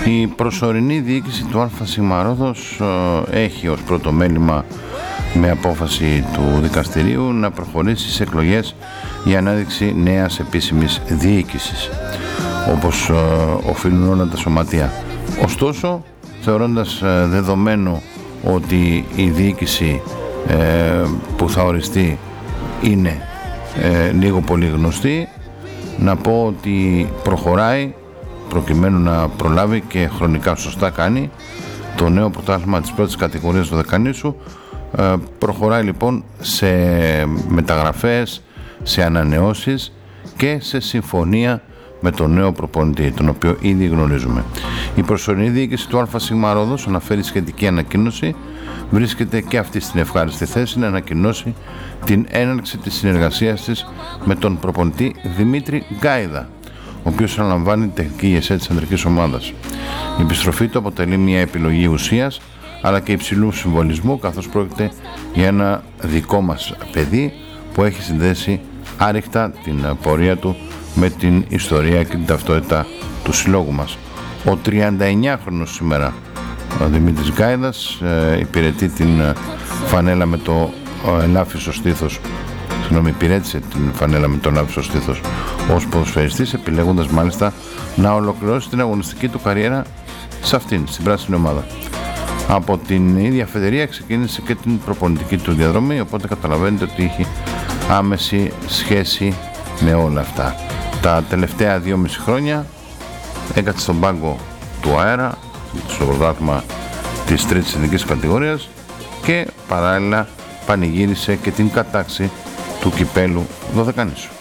Η προσωρινή διοίκηση του ΑΣ Ρόδος έχει ως πρώτο μέλημα, με απόφαση του δικαστηρίου, να προχωρήσει σε εκλογές για ανάδειξη νέας επίσημης διοίκησης, όπως οφείλουν όλα τα σωματεία. Ωστόσο, θεωρώντας δεδομένο ότι η διοίκηση που θα οριστεί είναι λίγο πολύ γνωστή, να πω ότι προχωράει προκειμένου να προλάβει, και χρονικά σωστά κάνει, το νέο πρωτάθλημα της πρώτης κατηγορίας του Δεκανήσου. Προχωράει λοιπόν σε μεταγραφές, σε ανανεώσεις και σε συμφωνία με τον νέο προπονητή, τον οποίο ήδη γνωρίζουμε. Η προσωρινή διοίκηση του ΑΣ Ρόδος αναφέρει σχετική ανακοίνωση. Βρίσκεται και αυτή στην ευχάριστη θέση να ανακοινώσει την έναρξη της συνεργασίας της με τον προπονητή Δημήτρη Γκάιδα, ο οποίος αναλαμβάνει την τεχνική ηγεσία της ανδρικής ομάδας. Η επιστροφή του αποτελεί μια επιλογή ουσίας αλλά και υψηλού συμβολισμού, καθώς πρόκειται για ένα δικό μας παιδί που έχει συνδέσει άρρηκτα την πορεία του με την ιστορία και την ταυτότητα του συλλόγου μας. Ο 39χρονος σήμερα ο Δημήτρης Γκάιδας υπηρετεί την φανέλα με το ελάφισο στήθος, υπηρέτησε την φανέλα με το ελάφισο στήθος ως ποδοσφαιριστής, επιλέγοντας μάλιστα να ολοκληρώσει την αγωνιστική του καριέρα σε αυτήν, στην πράσινη ομάδα. Από την ίδια φεδερία ξεκίνησε και την προπονητική του διαδρομή, οπότε καταλαβαίνετε ότι είχε άμεση σχέση με όλα αυτά. Τα τελευταία 2,5 χρόνια έκατσε στον πάγκο του Αέρα, στο πρωτάθλημα της τρίτης εθνικής κατηγορίας, και παράλληλα πανηγύρισε και την κατάξη του κυπέλου Δωδεκανήσου.